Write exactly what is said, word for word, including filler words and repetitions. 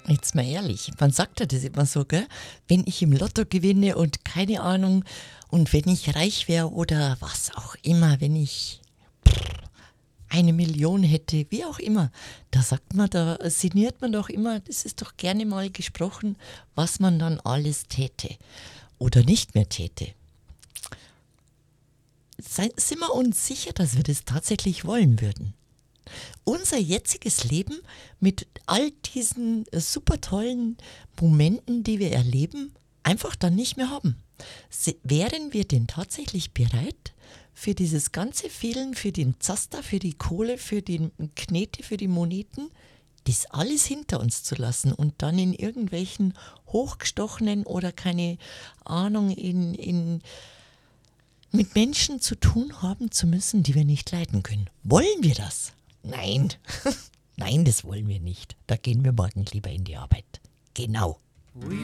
Jetzt mal ehrlich, man sagt ja das immer so, gell? Wenn ich im Lotto gewinne und keine Ahnung, und wenn ich reich wäre oder was auch immer, wenn ich eine Million hätte, wie auch immer, da sagt man, da sinniert man doch immer, das ist doch gerne mal gesprochen, was man dann alles täte oder nicht mehr täte. Sei, sind wir uns sicher, dass wir das tatsächlich wollen würden? Unser jetziges Leben mit all diesen äh, super tollen Momenten, die wir erleben, einfach dann nicht mehr haben. Se- wären wir denn tatsächlich bereit, für dieses ganze Fehlen, für den Zaster, für die Kohle, für die Knete, für die Moneten, das alles hinter uns zu lassen und dann in irgendwelchen hochgestochenen oder keine Ahnung, in, in, mit Menschen zu tun haben zu müssen, die wir nicht leiden können? Wollen wir das? Nein, nein, das wollen wir nicht. Da gehen wir morgen lieber in die Arbeit. Genau.